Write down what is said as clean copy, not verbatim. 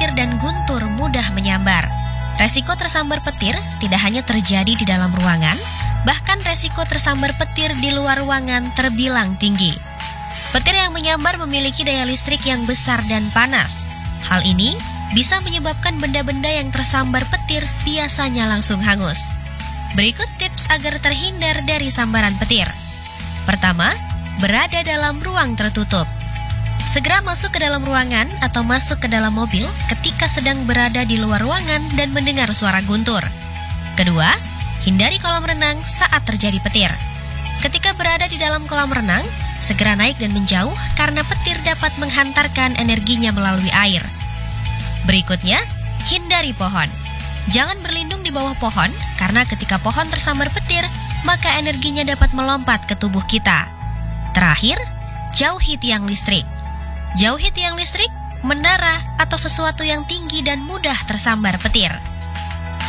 terhinder dan guntur mudah menyambar. Resiko tersambar petir tidak hanya terjadi di dalam ruangan, bahkan resiko tersambar petir di luar ruangan terbilang tinggi. Petir yang menyambar memiliki daya listrik yang besar dan panas. Hal ini bisa menyebabkan benda-benda yang tersambar petir biasanya langsung hangus. Berikut tips agar terhindar dari sambaran petir. Pertama, berada dalam ruang tertutup. Segera masuk ke dalam ruangan atau masuk ke dalam mobil ketika sedang berada di luar ruangan dan mendengar suara guntur. Kedua, hindari kolam renang saat terjadi petir. Ketika berada di dalam kolam renang, segera naik dan menjauh karena petir dapat menghantarkan energinya melalui air. Berikutnya, hindari pohon. Jangan berlindung di bawah pohon karena ketika pohon tersambar petir, maka energinya dapat melompat ke tubuh kita. Terakhir, jauhi tiang listrik. Jauhi tiang listrik, menara, atau sesuatu yang tinggi dan mudah tersambar petir.